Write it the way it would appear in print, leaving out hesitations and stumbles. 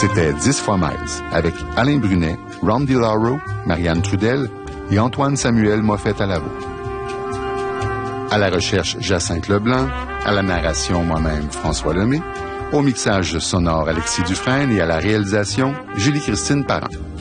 C'était 10 fois Miles, avec Alain Brunet, Ron DiLauro, Marianne Trudel et Antoine Samuel Moffett-Alavo. À la recherche, Jacinthe Leblanc. À la narration, moi-même, François Lemay. Au mixage sonore, Alexis Dufresne. Et à la réalisation, Julie-Christine Parent.